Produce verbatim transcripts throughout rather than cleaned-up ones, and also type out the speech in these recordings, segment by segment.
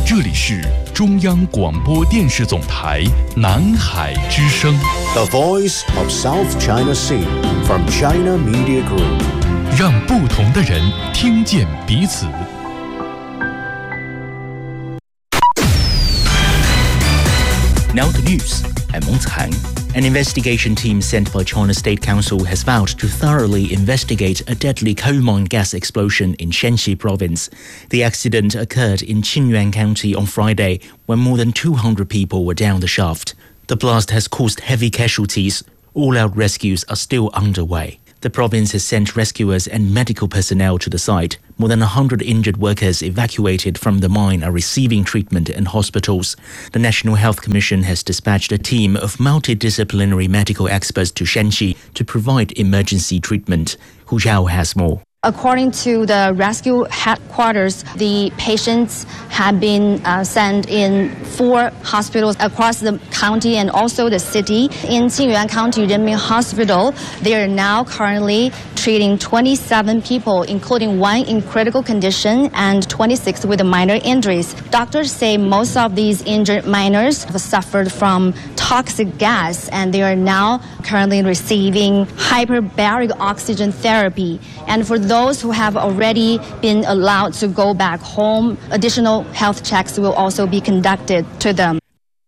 这里是中央广播电视总台南海之声 The Voice of South China Sea from China Media Group， 让不同的人听见彼此。 Now the news. I'm Meng Cang. An investigation team sent by China State Council has vowed to thoroughly investigate a deadly coal mine gas explosion in Shanxi province. The accident occurred in Qingyuan County on Friday, when more than two hundred people were down the shaft. The blast has caused heavy casualties. All-out rescues are still underway. The province has sent rescuers and medical personnel to the site. More than one hundred injured workers evacuated from the mine are receiving treatment in hospitals. The National Health Commission has dispatched a team of multidisciplinary medical experts to Shanxi to provide emergency treatment. Hu Zhao has more. According to the rescue headquarters, the patients have been uh, sent in four hospitals across the county and also the city. In Qingyuan County Renmin Hospital, they are now currently treating twenty-seven people, including one in critical condition and twenty-six with minor injuries. Doctors say most of these injured miners have suffered from toxic gas, and they are now currently receiving hyperbaric oxygen therapy. And for those who have already been allowed to go back home, additional health checks will also be conducted to them.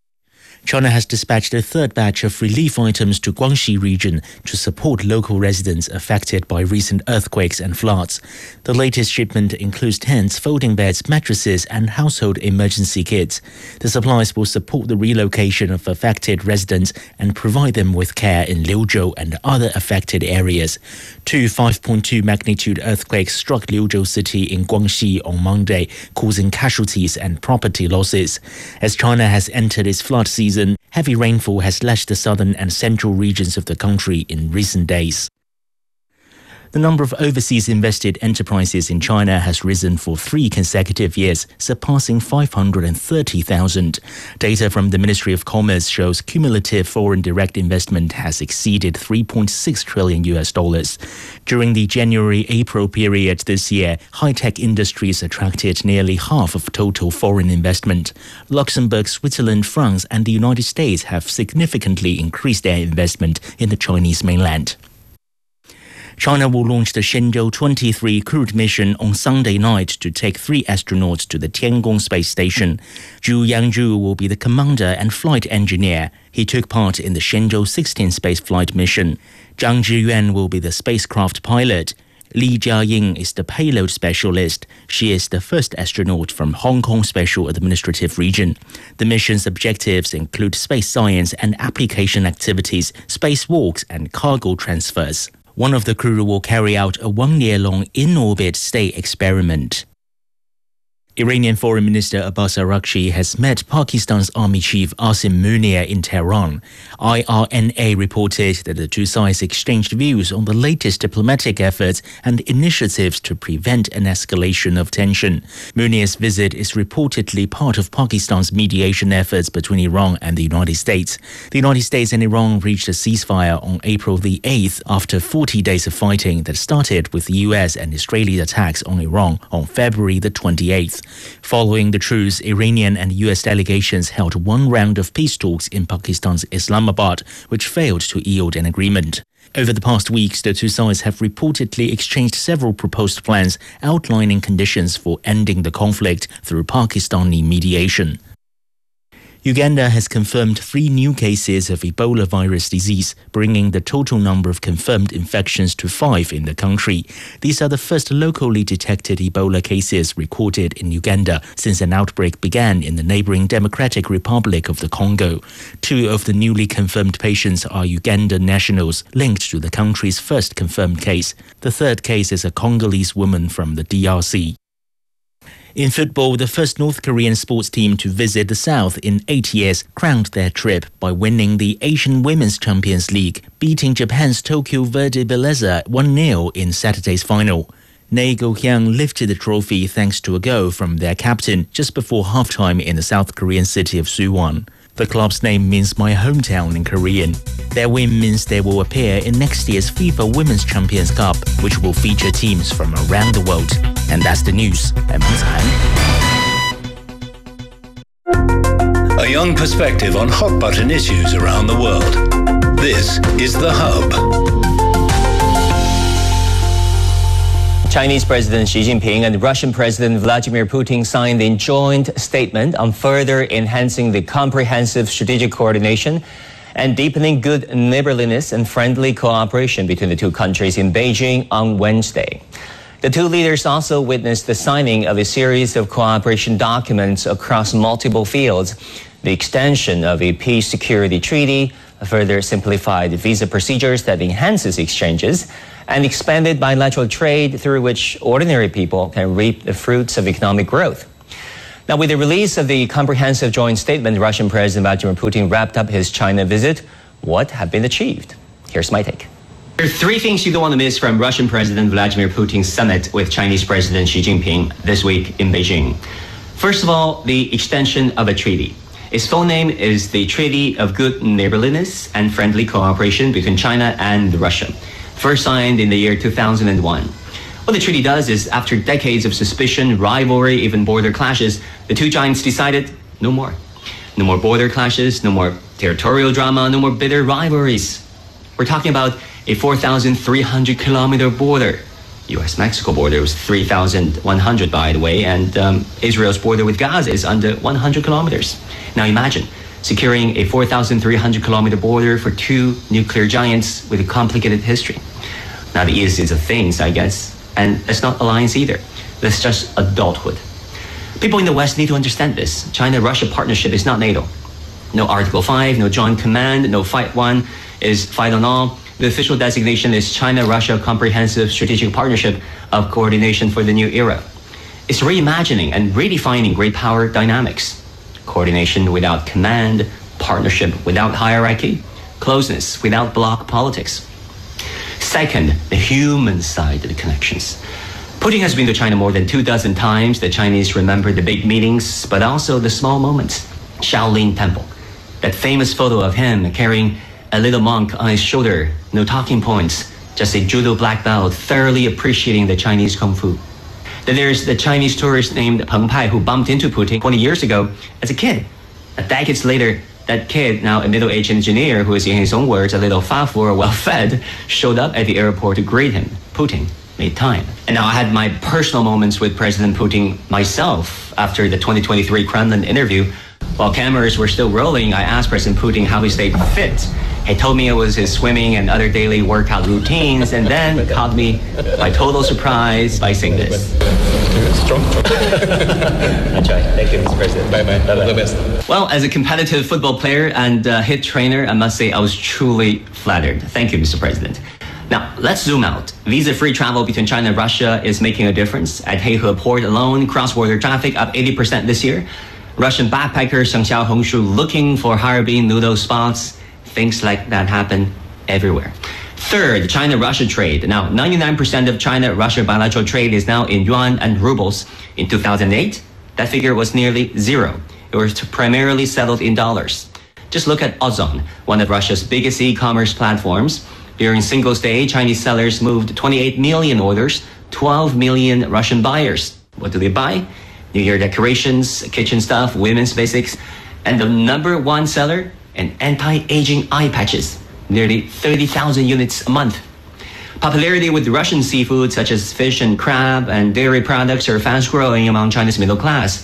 China has dispatched a third batch of relief items to Guangxi region to support local residents affected by recent earthquakes and floods. The latest shipment includes tents, folding beds, mattresses, and household emergency kits. The supplies will support the relocation of affected residents and provide them with care in Liuzhou and other affected areas. Two five point two magnitude earthquakes struck Liuzhou city in Guangxi on Monday, causing casualties and property losses. As China has entered its flood season, heavy rainfall has lashed the southern and central regions of the country in recent days. The number of overseas invested enterprises in China has risen for three consecutive years, surpassing five hundred thirty thousand. Data from the Ministry of Commerce shows cumulative foreign direct investment has exceeded three point six trillion U S dollars. During the January-April period this year, high-tech industries attracted nearly half of total foreign investment. Luxembourg, Switzerland, France, and the United States have significantly increased their investment in the Chinese mainland. China will launch the Shenzhou twenty-three crewed mission on Sunday night to take three astronauts to the Tiangong space station. Zhu Yangzhu will be the commander and flight engineer. He took part in the Shenzhou sixteen spaceflight mission. Zhang Zhiyuan will be the spacecraft pilot. Li Jiaying is the payload specialist. She is the first astronaut from Hong Kong Special Administrative Region. The mission's objectives include space science and application activities, spacewalks, and cargo transfers. One of the crew will carry out a one-year-long in-orbit stay experiment. Iranian Foreign Minister Abbas Araghchi has met Pakistan's Army Chief Asim Munir in Tehran. I R N A reported that the two sides exchanged views on the latest diplomatic efforts and initiatives to prevent an escalation of tension. Munir's visit is reportedly part of Pakistan's mediation efforts between Iran and the United States. The United States and Iran reached a ceasefire on April the eighth after forty days of fighting that started with the U S and Israeli attacks on Iran on February the twenty-eighth. Following the truce, Iranian and U S delegations held one round of peace talks in Pakistan's Islamabad, which failed to yield an agreement. Over the past weeks, the two sides have reportedly exchanged several proposed plans outlining conditions for ending the conflict through Pakistani mediation. Uganda has confirmed three new cases of Ebola virus disease, bringing the total number of confirmed infections to five in the country. These are the first locally detected Ebola cases recorded in Uganda since an outbreak began in the neighboring Democratic Republic of the Congo. Two of the newly confirmed patients are Ugandan nationals linked to the country's first confirmed case. The third case is a Congolese woman from the D R C. In football, the first North Korean sports team to visit the South in eight years crowned their trip by winning the Asian Women's Champions League, beating Japan's Tokyo Verde Belleza one nil in Saturday's final. Nae Go-hyang lifted the trophy thanks to a goal from their captain just before halftime in the South Korean city of Suwon. The club's name means my hometown in Korean. Their win means they will appear in next year's FIFA Women's Champions Cup, which will feature teams from around the world. And that's the news. I'm Hans Han. a young perspective on hot-button issues around the world. This is The Hub. Chinese President Xi Jinping and Russian President Vladimir Putin signed a joint statement on further enhancing the comprehensive strategic coordination and deepening good neighborliness and friendly cooperation between the two countries in Beijing on Wednesday. The two leaders also witnessed the signing of a series of cooperation documents across multiple fields, the extension of a peace security treaty, a further simplified visa procedures that enhances exchanges, and expanded bilateral trade through which ordinary people can reap the fruits of economic growth. Now, with the release of the comprehensive joint statement, Russian President Vladimir Putin wrapped up his China visit. What have been achieved? Here's my take. There are three things you don't want to miss from Russian President Vladimir Putin's summit with Chinese President Xi Jinping this week in Beijing. First of all, the extension of a treaty. Its full name is the Treaty of Good Neighborliness and Friendly Cooperation between China and Russia, first signed in the year two thousand one. What the treaty does is, after decades of suspicion, rivalry, even border clashes, the two giants decided no more. No more border clashes, no more territorial drama, no more bitter rivalries. We're talking about a four thousand three hundred kilometer border. U S Mexico border was three thousand one hundred, by the way, and um, Israel's border with Gaza is under one hundred kilometers. Now imagine securing a four thousand three hundred kilometer border for two nuclear giants with a complicated history. Not the easiest of things, I guess, and it's not alliance either. That's just adulthood. People in the West need to understand this. China-Russia partnership is not NATO. No Article five, no Joint Command, no Fight One is Fight on All. The official designation is China-Russia Comprehensive Strategic Partnership of Coordination for the New Era. It's reimagining and redefining great power dynamics. Coordination without command, partnership without hierarchy, closeness without bloc politics. Second, the human side of the connections. Putin has been to China more than two dozen times. The Chinese remember the big meetings, but also the small moments. Shaolin Temple, that famous photo of him carrying a little monk on his shoulder, no talking points, just a judo black belt, thoroughly appreciating the Chinese kung fu. Then there's the Chinese tourist named Peng Pai who bumped into Putin twenty years ago as a kid. A decades later, that kid, now a middle-aged engineer who is, in his own words, a little fat or well-fed, showed up at the airport to greet him. Putin made time. And now I had my personal moments with President Putin myself after the twenty twenty-three Kremlin interview. While cameras were still rolling, I asked President Putin how he stayed fit. He told me it was his swimming and other daily workout routines, and then caught me by total surprise by saying this. Strong. Enjoy. Thank you, Mister President. Bye-bye. All the best. Well, as a competitive football player and uh, hit trainer, I must say I was truly flattered. Thank you, Mister President. Now, let's zoom out. Visa-free travel between China and Russia is making a difference. At Heihe Port alone, cross-border traffic up eighty percent this year. Russian backpacker Sheng Xiao Hongshu looking for Harbin noodle spots. Things like that happen everywhere. Third, China-Russia trade. Now, ninety-nine percent of China-Russia bilateral trade is now in yuan and rubles. In two thousand eight, that figure was nearly zero. It was primarily settled in dollars. Just look at Ozon, one of Russia's biggest e-commerce platforms. During Singles Day, Chinese sellers moved twenty-eight million orders, twelve million Russian buyers. What do they buy? New Year decorations, kitchen stuff, women's basics, and the number one seller, and anti-aging eye patches, nearly thirty thousand units a month. Popularity with Russian seafood such as fish and crab and dairy products are fast growing among China's middle class.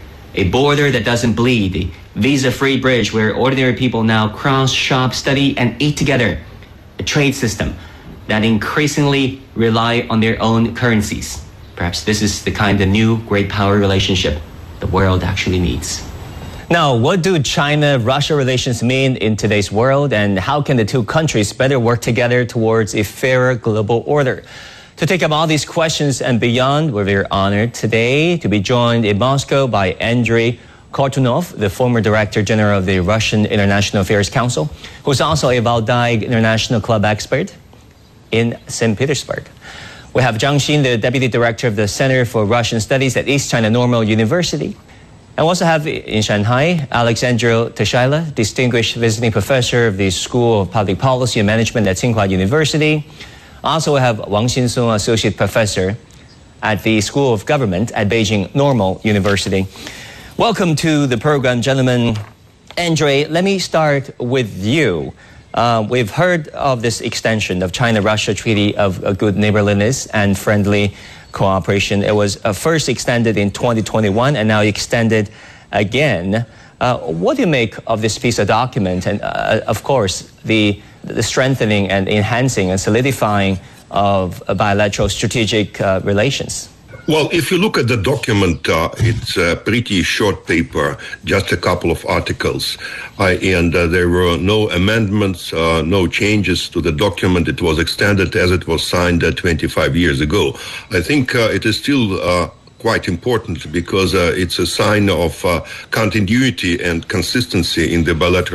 A border that doesn't bleed, a visa-free bridge where ordinary people now cross, shop, study, and eat together. A trade system that increasingly rely on their own currencies. Perhaps this is the kind of new great power relationship the world actually needs. Now, what do China-Russia relations mean in today's world, and how can the two countries better work together towards a fairer global order? To take up all these questions and beyond, we're very honored today to be joined in Moscow by Andrei Kortunov, the former Director General of the Russian International Affairs Council, who's also a Valdai International Club expert in Saint Petersburg. We have Zhang Xin, the Deputy Director of the Center for Russian Studies at East China Normal University. And we also have in Shanghai, Alexandru Tășailă, Distinguished Visiting Professor of the School of Public Policy and Management at Tsinghua University. Also, we have Wang Xinsong, Associate Professor at the School of Government at Beijing Normal University. Welcome to the program, gentlemen. Andre, let me start with you. Uh, we've heard of this extension of China-Russia Treaty of uh, Good Neighborliness and Friendly Cooperation. It was uh, first extended in twenty twenty-one and now extended again. Uh, what do you make of this piece of document and, uh, of course, the, the strengthening and enhancing and solidifying of uh, bilateral strategic uh, relations? Well, if you look at the document, uh, it's a pretty short paper, just a couple of articles, uh, and uh, there were no amendments, uh, no changes to the document. It was extended as it was signed uh, twenty-five years ago. I think uh, it is still uh, quite important because uh, it's a sign of uh, continuity and consistency in the bilateral